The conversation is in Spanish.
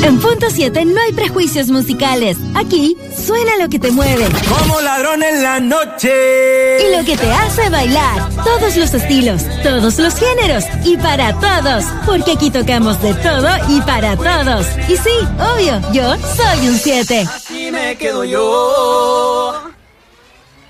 En Punto 7 no hay prejuicios musicales. Aquí suena lo que te mueve. Como ladrón en la noche. Y lo que te hace bailar. Todos los estilos, todos los géneros y para todos. Porque aquí tocamos de todo y para todos. Y sí, obvio, yo soy un 7. Así me quedo yo.